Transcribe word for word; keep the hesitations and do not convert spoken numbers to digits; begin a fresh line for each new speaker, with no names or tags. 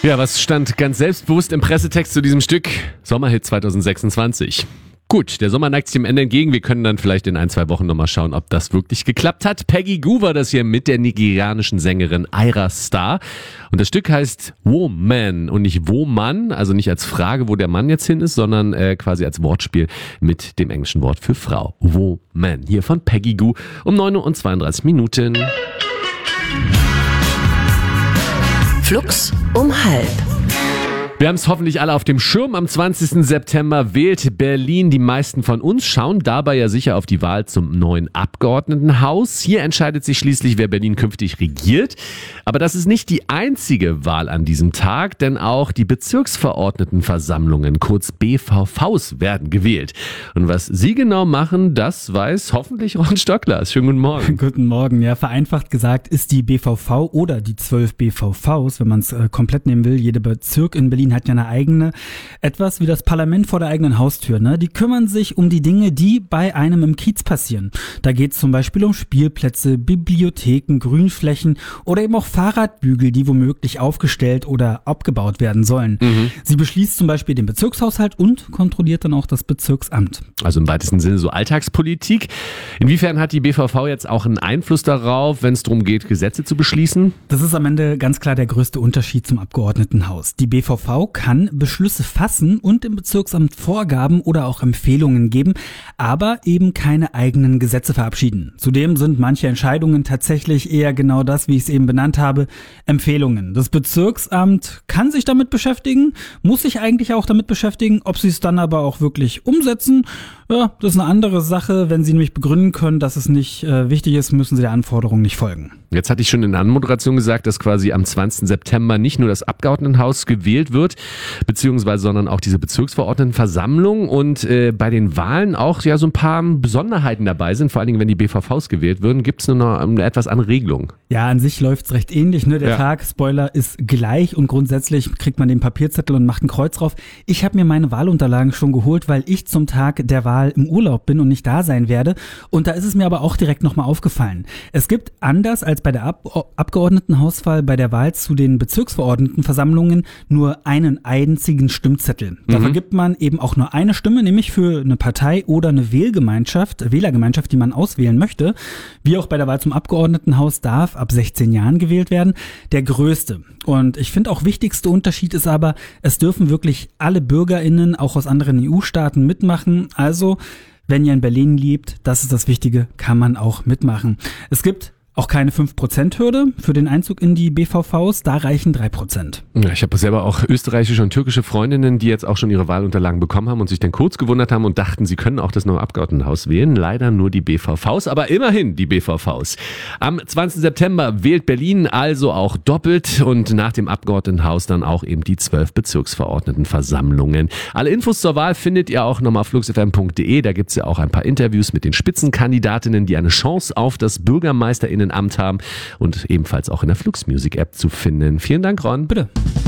Ja, was stand ganz selbstbewusst im Pressetext zu diesem Stück? Sommerhit zwanzig sechsundzwanzig. Gut, der Sommer neigt sich dem Ende entgegen. Wir können dann vielleicht in ein, zwei Wochen nochmal schauen, ob das wirklich geklappt hat. Peggy Gou war das hier mit der nigerianischen Sängerin Ayra Starr. Und das Stück heißt Woman und nicht Woman, also nicht als Frage, wo der Mann jetzt hin ist, sondern äh, quasi als Wortspiel mit dem englischen Wort für Frau. Woman. Hier von Peggy Gou um neun Uhr und zweiunddreißig Minuten.
Flux um halb.
Wir haben es hoffentlich alle auf dem Schirm. Am zwanzigsten September wählt Berlin. Die meisten von uns schauen dabei ja sicher auf die Wahl zum neuen Abgeordnetenhaus. Hier entscheidet sich schließlich, wer Berlin künftig regiert. Aber das ist nicht die einzige Wahl an diesem Tag, denn auch die Bezirksverordnetenversammlungen, kurz B V Vs, werden gewählt. Und was sie genau machen, das weiß hoffentlich Ron Stockler. Schönen guten Morgen.
Guten Morgen. Ja, vereinfacht gesagt ist die B V V oder die zwölf B V Vs, wenn man es äh, komplett nehmen will, jeder Bezirk in Berlin hat ja eine eigene, etwas wie das Parlament vor der eigenen Haustür. Ne? Die kümmern sich um die Dinge, die bei einem im Kiez passieren. Da geht es zum Beispiel um Spielplätze, Bibliotheken, Grünflächen oder eben auch Fahrradbügel, die womöglich aufgestellt oder abgebaut werden sollen. Mhm. Sie beschließt zum Beispiel den Bezirkshaushalt und kontrolliert dann auch das Bezirksamt.
Also im weitesten Sinne so Alltagspolitik. Inwiefern hat die B V V jetzt auch einen Einfluss darauf, wenn es darum geht, Gesetze zu beschließen?
Das ist am Ende ganz klar der größte Unterschied zum Abgeordnetenhaus. Die B V V kann Beschlüsse fassen und dem Bezirksamt Vorgaben oder auch Empfehlungen geben, aber eben keine eigenen Gesetze verabschieden. Zudem sind manche Entscheidungen tatsächlich eher genau das, wie ich es eben benannt habe, Empfehlungen. Das Bezirksamt kann sich damit beschäftigen, muss sich eigentlich auch damit beschäftigen, ob sie es dann aber auch wirklich umsetzen. Ja, das ist eine andere Sache. Wenn sie nämlich begründen können, dass es nicht äh, wichtig ist, müssen sie der Anforderung nicht folgen.
Jetzt hatte ich schon in der Anmoderation gesagt, dass quasi am zwanzigsten September nicht nur das Abgeordnetenhaus gewählt wird, beziehungsweise sondern auch diese Bezirksverordnetenversammlung und äh, bei den Wahlen auch ja so ein paar Besonderheiten dabei sind, vor allen Dingen, wenn die B V Vs gewählt würden, gibt es nur noch eine etwas andere Regelung.
Ja, an sich läuft es recht ähnlich. Ne? Der ja. Tag, Spoiler, ist gleich und grundsätzlich kriegt man den Papierzettel und macht ein Kreuz drauf. Ich habe mir meine Wahlunterlagen schon geholt, weil ich zum Tag der Wahl im Urlaub bin und nicht da sein werde. Und da ist es mir aber auch direkt nochmal aufgefallen. Es gibt, anders als bei der Ab- Abgeordnetenhauswahl, bei der Wahl zu den Bezirksverordnetenversammlungen nur einen einzigen Stimmzettel. Da mhm. vergibt man eben auch nur eine Stimme, nämlich für eine Partei oder eine Wählgemeinschaft, Wählergemeinschaft, die man auswählen möchte. Wie auch bei der Wahl zum Abgeordnetenhaus darf ab sechzehn Jahren gewählt werden. Der größte. Und ich finde auch wichtigste Unterschied ist aber, es dürfen wirklich alle BürgerInnen auch aus anderen E U-Staaten mitmachen. Also, wenn ihr in Berlin lebt, das ist das Wichtige, kann man auch mitmachen. Es gibt auch keine fünf Prozent Hürde für den Einzug in die B V Vs, da reichen drei Prozent.
Ja, ich habe selber auch österreichische und türkische Freundinnen, die jetzt auch schon ihre Wahlunterlagen bekommen haben und sich dann kurz gewundert haben und dachten, sie können auch das neue Abgeordnetenhaus wählen. Leider nur die B V Vs, aber immerhin die B V Vs. Am zwanzigsten September wählt Berlin also auch doppelt und nach dem Abgeordnetenhaus dann auch eben die zwölf Bezirksverordnetenversammlungen. Alle Infos zur Wahl findet ihr auch nochmal auf flux f m punkt d e. Da gibt es ja auch ein paar Interviews mit den Spitzenkandidatinnen, die eine Chance auf das BürgermeisterInnen Amt haben und ebenfalls auch in der Flux Music App zu finden. Vielen Dank, Ron.
Bitte.